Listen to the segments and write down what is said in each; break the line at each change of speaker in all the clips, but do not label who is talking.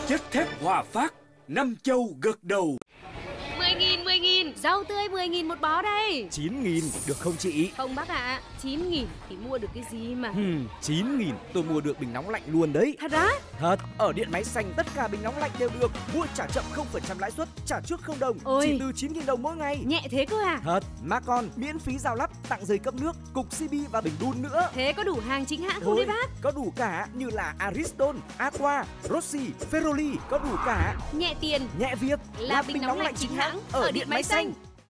Chất thép Hòa Phát, năm châu gật đầu.
10.000, rau tươi 10.000 một bó đây.
9.000 được không chị?
Không bác ạ, 9.000 thì mua được cái gì mà.
9.000 tôi mua được bình nóng lạnh luôn đấy.
Thật á?
Thật, ở Điện Máy Xanh tất cả bình nóng lạnh đều được. Mua trả chậm 0% lãi suất, trả trước 0 đồng.
Ôi,
chỉ từ 9.000 đồng mỗi ngày.
Nhẹ thế cơ à?
Thật, mà còn miễn phí rào lắp, tặng giấy cấp nước, cục CB và bình đun nữa.
Thế có đủ hàng chính hãng không đấy bác?
Có đủ cả, như là Ariston, Aqua, Rossi, Ferroli, có đủ cả.
Nhẹ tiền,
nhẹ việc
là bình nóng lạnh chính hãng ở Điện Máy Xanh.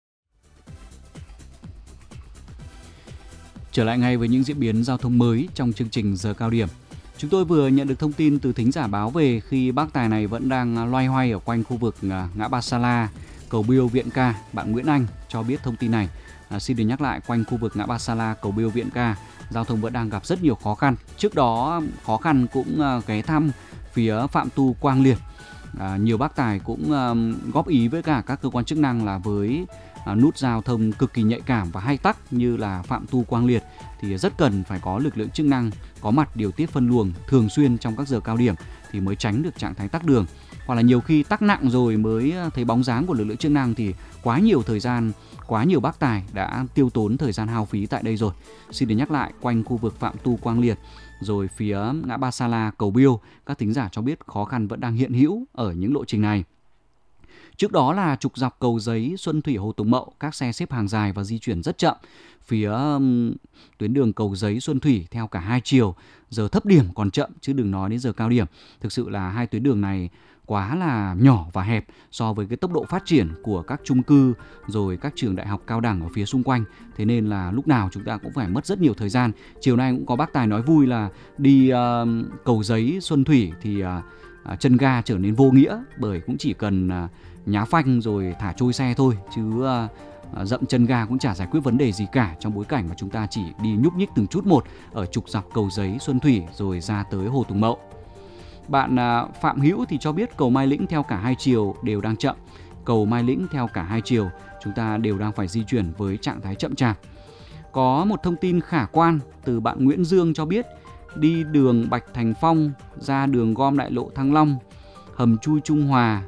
Trở lại ngay với những diễn biến giao thông mới trong chương trình giờ cao điểm. Chúng tôi vừa nhận được thông tin từ thính giả báo về khi bác tài này vẫn đang loay hoay ở quanh khu vực ngã ba Sa La, cầu Biêu Viện Ca. Bạn Nguyễn Anh cho biết thông tin này. Xin được nhắc lại, quanh khu vực ngã ba Sa La, cầu Biêu Viện Ca, giao thông vẫn đang gặp rất nhiều khó khăn. Trước đó khó khăn cũng ghé thăm phía Phạm Tu Quang Liệt. Nhiều bác tài cũng góp ý với cả các cơ quan chức năng là với nút giao thông cực kỳ nhạy cảm và hay tắc như là Phạm Tu Quang Liệt thì rất cần phải có lực lượng chức năng có mặt điều tiết phân luồng thường xuyên trong các giờ cao điểm thì mới tránh được trạng thái tắc đường. Hoặc là nhiều khi tắc nặng rồi mới thấy bóng dáng của lực lượng chức năng thì quá nhiều thời gian, quá nhiều bác tài đã tiêu tốn thời gian hao phí tại đây rồi. Xin được nhắc lại, quanh khu vực Phạm Tu Quang Liệt rồi phía ngã ba Sa La, cầu Biêu, các thính giả cho biết khó khăn vẫn đang hiện hữu ở những lộ trình này. Trước đó là trục dọc cầu Giấy, Xuân Thủy, Hồ Tùng Mậu, các xe xếp hàng dài và di chuyển rất chậm. Phía tuyến đường cầu Giấy, Xuân Thủy theo cả hai chiều, giờ thấp điểm còn chậm chứ đừng nói đến giờ cao điểm. Thực sự là hai tuyến đường này quá là nhỏ và hẹp so với cái tốc độ phát triển của các chung cư rồi các trường đại học cao đẳng ở phía xung quanh. Thế nên là lúc nào chúng ta cũng phải mất rất nhiều thời gian. Chiều nay cũng có bác tài nói vui là đi cầu Giấy, Xuân Thủy thì chân ga trở nên vô nghĩa, bởi cũng chỉ cần nhá phanh rồi thả trôi xe thôi, chứ dậm chân ga cũng chả giải quyết vấn đề gì cả, trong bối cảnh mà chúng ta chỉ đi nhúc nhích từng chút một ở trục dọc cầu Giấy, Xuân Thủy rồi ra tới Hồ Tùng Mậu. Bạn Phạm Hữu thì cho biết cầu Mai Lĩnh theo cả hai chiều đều đang chậm. Cầu Mai Lĩnh theo cả hai chiều chúng ta đều đang phải di chuyển với trạng thái chậm chạp. Có một thông tin khả quan từ bạn Nguyễn Dương cho biết đi đường Bạch Thành Phong ra đường gom đại lộ Thăng Long, hầm chui Trung Hòa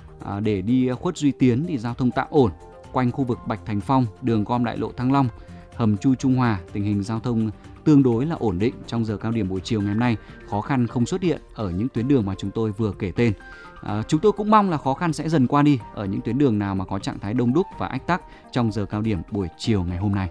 để đi Khuất Duy Tiến thì giao thông tạm ổn. Quanh khu vực Bạch Thành Phong, đường gom đại lộ Thăng Long, hầm chui Trung Hòa, tình hình giao thông tương đối là ổn định trong giờ cao điểm buổi chiều ngày hôm nay. Khó khăn không xuất hiện ở những tuyến đường mà chúng tôi vừa kể tên. Chúng tôi cũng mong là khó khăn sẽ dần qua đi ở những tuyến đường nào mà có trạng thái đông đúc và ách tắc trong giờ cao điểm buổi chiều ngày hôm nay.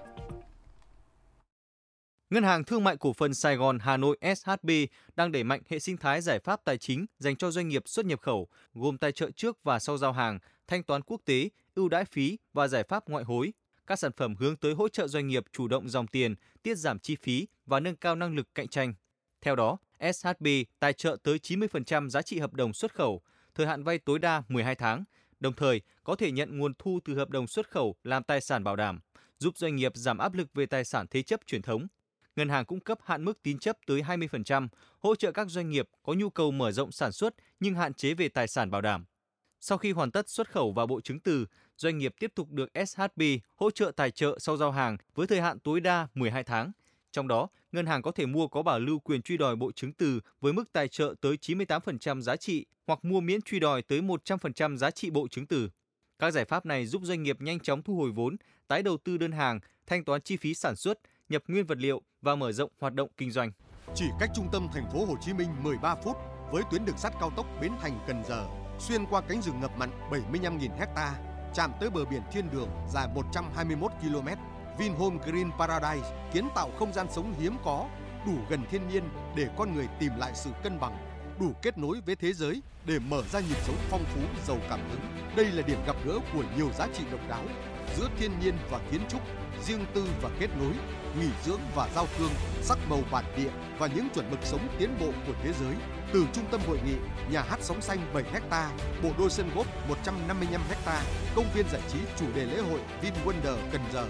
Ngân hàng Thương mại Cổ phần Sài Gòn Hà Nội SHB đang đẩy mạnh hệ sinh thái giải pháp tài chính dành cho doanh nghiệp xuất nhập khẩu, gồm tài trợ trước và sau giao hàng, thanh toán quốc tế, ưu đãi phí và giải pháp ngoại hối. Các sản phẩm hướng tới hỗ trợ doanh nghiệp chủ động dòng tiền, tiết giảm chi phí và nâng cao năng lực cạnh tranh. Theo đó, SHB tài trợ tới 90% giá trị hợp đồng xuất khẩu, thời hạn vay tối đa 12 tháng, đồng thời có thể nhận nguồn thu từ hợp đồng xuất khẩu làm tài sản bảo đảm, giúp doanh nghiệp giảm áp lực về tài sản thế chấp truyền thống. Ngân hàng cũng cấp hạn mức tín chấp tới 20%, hỗ trợ các doanh nghiệp có nhu cầu mở rộng sản xuất nhưng hạn chế về tài sản bảo đảm. Sau khi hoàn tất xuất khẩu và bộ chứng từ, doanh nghiệp tiếp tục được SHB hỗ trợ tài trợ sau giao hàng với thời hạn tối đa 12 tháng. Trong đó, ngân hàng có thể mua có bảo lưu quyền truy đòi bộ chứng từ với mức tài trợ tới 98% giá trị hoặc mua miễn truy đòi tới 100% giá trị bộ chứng từ. Các giải pháp này giúp doanh nghiệp nhanh chóng thu hồi vốn, tái đầu tư đơn hàng, thanh toán chi phí sản xuất, nhập nguyên vật liệu và mở rộng hoạt động kinh doanh.
Chỉ cách trung tâm thành phố Hồ Chí Minh 13 phút với tuyến đường sắt cao tốc Bến Thành - Cần Giờ, xuyên qua cánh rừng ngập mặn 75.000 ha, chạm tới bờ biển thiên đường dài 121 km. Vinhome Green Paradise kiến tạo không gian sống hiếm có, đủ gần thiên nhiên để con người tìm lại sự cân bằng, đủ kết nối với thế giới để mở ra nhịp sống phong phú giàu cảm hứng. Đây là điểm gặp gỡ của nhiều giá trị độc đáo giữa thiên nhiên và kiến trúc, riêng tư và kết nối, nghỉ dưỡng và giao thương, sắc màu bản địa và những chuẩn mực sống tiến bộ của thế giới. Từ trung tâm hội nghị, nhà hát sóng xanh 7 ha, bộ đôi sân golf 155 ha, công viên giải trí chủ đề lễ hội VinWonder Cần Giờ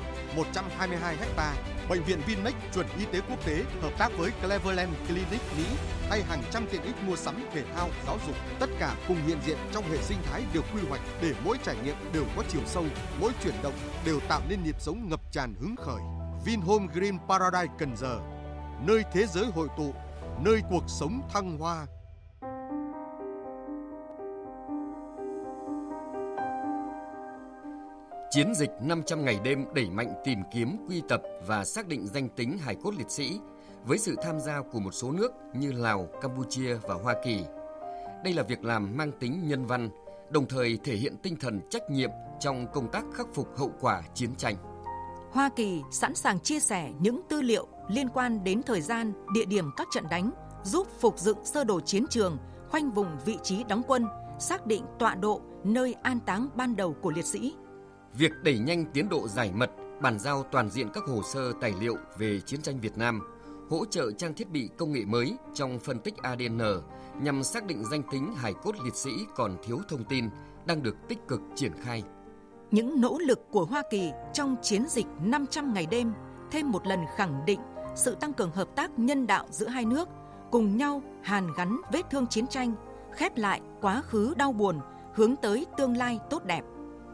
122 ha, bệnh viện Vinmec chuẩn y tế quốc tế hợp tác với Cleveland Clinic Mỹ hay hàng trăm tiện ích mua sắm thể thao, giáo dục, tất cả cùng hiện diện trong hệ sinh thái được quy hoạch để mỗi trải nghiệm đều có chiều sâu, mỗi chuyển động đều tạo nên nhịp sống ngập tràn hứng khởi. Vinhome Green Paradise Cần Giờ, nơi thế giới hội tụ, nơi cuộc sống thăng hoa.
Chiến dịch 500 ngày đêm đẩy mạnh tìm kiếm, quy tập và xác định danh tính hài cốt liệt sĩ với sự tham gia của một số nước như Lào, Campuchia và Hoa Kỳ. Đây là việc làm mang tính nhân văn, đồng thời thể hiện tinh thần trách nhiệm trong công tác khắc phục hậu quả chiến tranh.
Hoa Kỳ sẵn sàng chia sẻ những tư liệu liên quan đến thời gian, địa điểm các trận đánh, giúp phục dựng sơ đồ chiến trường, khoanh vùng vị trí đóng quân, xác định tọa độ, nơi an táng ban đầu của liệt sĩ.
Việc đẩy nhanh tiến độ giải mật, bàn giao toàn diện các hồ sơ tài liệu về chiến tranh Việt Nam, hỗ trợ trang thiết bị công nghệ mới trong phân tích ADN nhằm xác định danh tính hài cốt liệt sĩ còn thiếu thông tin đang được tích cực triển khai.
Những nỗ lực của Hoa Kỳ trong chiến dịch 500 ngày đêm thêm một lần khẳng định sự tăng cường hợp tác nhân đạo giữa hai nước, cùng nhau hàn gắn vết thương chiến tranh, khép lại quá khứ đau buồn, hướng tới tương lai tốt đẹp.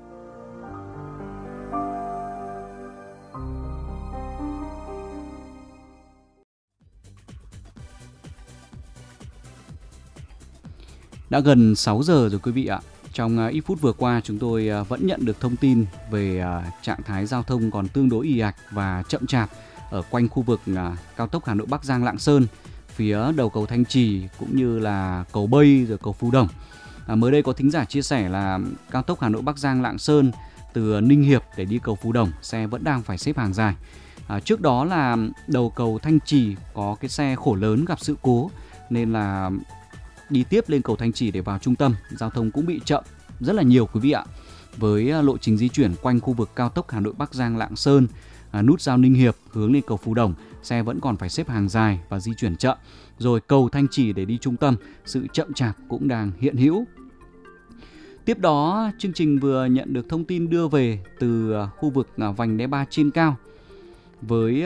Đã gần 6 giờ rồi quý vị ạ. Trong ít phút vừa qua chúng tôi vẫn nhận được thông tin về trạng thái giao thông còn tương đối ì ạch và chậm chạp ở quanh khu vực cao tốc Hà Nội Bắc Giang Lạng Sơn, phía đầu cầu Thanh Trì cũng như là cầu Bây rồi cầu Phú Đồng. Mới đây có thính giả chia sẻ là cao tốc Hà Nội Bắc Giang Lạng Sơn từ Ninh Hiệp để đi cầu Phú Đồng, xe vẫn đang phải xếp hàng dài. Trước đó là đầu cầu Thanh Trì có cái xe khổ lớn gặp sự cố nên là đi tiếp lên cầu Thanh Trì để vào trung tâm, giao thông cũng bị chậm rất là nhiều quý vị ạ. Với lộ trình di chuyển quanh khu vực cao tốc Hà Nội Bắc Giang Lạng Sơn, nút giao Ninh Hiệp hướng lên cầu Phú Đồng, xe vẫn còn phải xếp hàng dài và di chuyển chậm. Rồi cầu Thanh Trì để đi trung tâm, sự chậm chạp cũng đang hiện hữu. Tiếp đó, chương trình vừa nhận được thông tin đưa về từ khu vực vành đai 3 trên cao. Với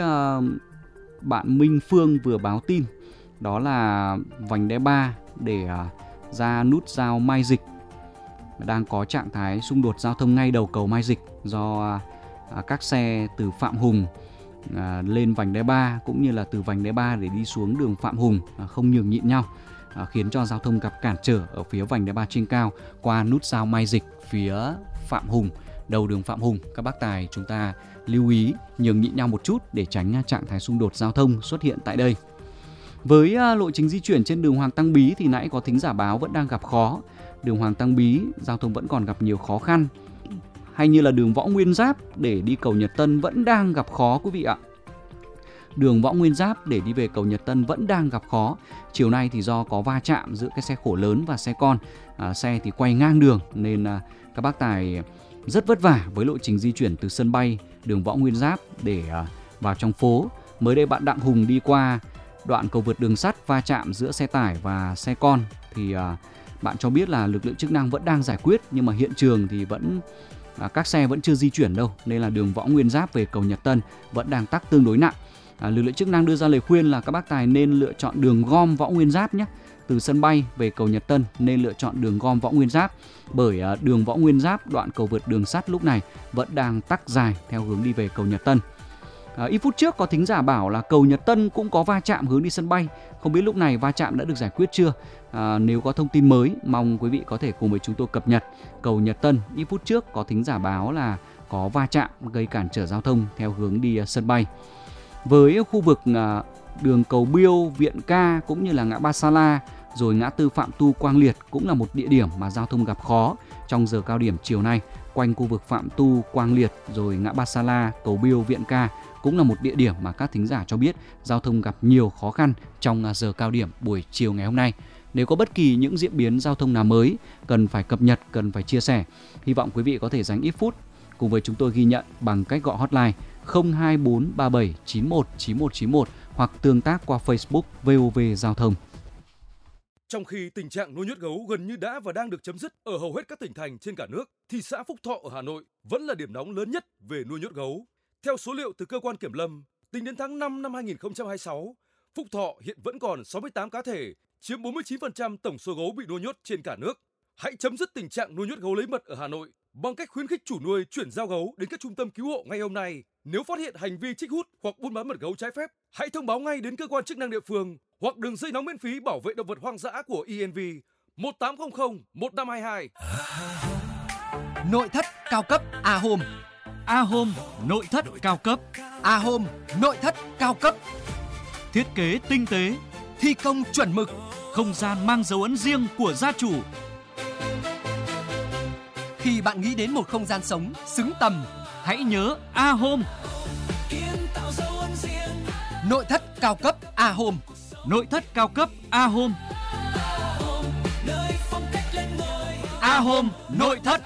bạn Minh Phương vừa báo tin, đó là vành đai 3 để ra nút giao Mai Dịch đang có trạng thái xung đột giao thông ngay đầu cầu Mai Dịch do các xe từ Phạm Hùng lên vành đai 3 cũng như là từ vành đai 3 để đi xuống đường Phạm Hùng không nhường nhịn nhau, khiến cho giao thông gặp cản trở ở phía vành đai 3 trên cao qua nút giao Mai Dịch phía Phạm Hùng, đầu đường Phạm Hùng. Các bác tài chúng ta lưu ý nhường nhịn nhau một chút để tránh trạng thái xung đột giao thông xuất hiện tại đây. Với lộ trình di chuyển trên đường Hoàng Tăng Bí thì nãy có thính giả báo vẫn đang gặp khó. Đường Hoàng Tăng Bí giao thông vẫn còn gặp nhiều khó khăn. Hay như là đường Võ Nguyên Giáp để đi cầu Nhật Tân vẫn đang gặp khó quý vị ạ. Đường Võ Nguyên Giáp để đi về cầu Nhật Tân vẫn đang gặp khó. Chiều nay thì do có va chạm giữa cái xe khổ lớn và xe con, xe thì quay ngang đường nên các bác tài rất vất vả với lộ trình di chuyển từ sân bay đường Võ Nguyên Giáp để vào trong phố. Mới đây bạn Đặng Hùng đi qua đoạn cầu vượt đường sắt va chạm giữa xe tải và xe con thì bạn cho biết là lực lượng chức năng vẫn đang giải quyết, nhưng mà hiện trường thì vẫn các xe vẫn chưa di chuyển đâu, nên là đường Võ Nguyên Giáp về cầu Nhật Tân vẫn đang tắc tương đối nặng. Lực lượng chức năng đưa ra lời khuyên là các bác tài nên lựa chọn đường gom Võ Nguyên Giáp nhé. Từ sân bay về cầu Nhật Tân nên lựa chọn đường gom Võ Nguyên Giáp, bởi đường Võ Nguyên Giáp đoạn cầu vượt đường sắt lúc này vẫn đang tắc dài theo hướng đi về cầu Nhật Tân. Ít phút trước có thính giả bảo là cầu Nhật Tân cũng có va chạm hướng đi sân bay. Không biết lúc này va chạm đã được giải quyết chưa? Nếu có thông tin mới, mong quý vị có thể cùng với chúng tôi cập nhật. Cầu Nhật Tân, ít phút trước có thính giả báo là có va chạm gây cản trở giao thông theo hướng đi sân bay. Với khu vực đường cầu Biêu, Viện Ca cũng như là ngã ba Sa La, rồi ngã tư Phạm Tu, Quang Liệt cũng là một địa điểm mà giao thông gặp khó trong giờ cao điểm chiều nay. Quanh khu vực Phạm Tu, Quang Liệt, rồi ngã ba Sa La, cầu Biêu, Viện Ca cũng là một địa điểm mà các thính giả cho biết giao thông gặp nhiều khó khăn trong giờ cao điểm buổi chiều ngày hôm nay. Nếu có bất kỳ những diễn biến giao thông nào mới cần phải cập nhật, cần phải chia sẻ, hy vọng quý vị có thể dành ít phút cùng với chúng tôi ghi nhận bằng cách gọi hotline 02437919191 hoặc tương tác qua Facebook VOV Giao thông.
Trong khi tình trạng nuôi nhốt gấu gần như đã và đang được chấm dứt ở hầu hết các tỉnh thành trên cả nước, thì xã Phúc Thọ ở Hà Nội vẫn là điểm nóng lớn nhất về nuôi nhốt gấu. Theo số liệu từ cơ quan kiểm lâm, tính đến tháng 5 năm 2026, Phúc Thọ hiện vẫn còn 68 cá thể, chiếm 49% tổng số gấu bị nuôi nhốt trên cả nước. Hãy chấm dứt tình trạng nuôi nhốt gấu lấy mật ở Hà Nội bằng cách khuyến khích chủ nuôi chuyển giao gấu đến các trung tâm cứu hộ ngay hôm nay. Nếu phát hiện hành vi trích hút hoặc buôn bán mật gấu trái phép, hãy thông báo ngay đến cơ quan chức năng địa phương hoặc đường dây nóng miễn phí bảo vệ động vật hoang dã của ENV 1800 1522.
Nội thất cao cấp A Home.
A Home nội thất cao cấp.
A Home nội thất cao cấp.
Thiết kế tinh tế,
thi công chuẩn mực,
không gian mang dấu ấn riêng của gia chủ.
Khi bạn nghĩ đến một không gian sống xứng tầm,
hãy nhớ A Home.
Nội thất cao cấp A Home.
Nội thất cao cấp A Home. A Home nội thất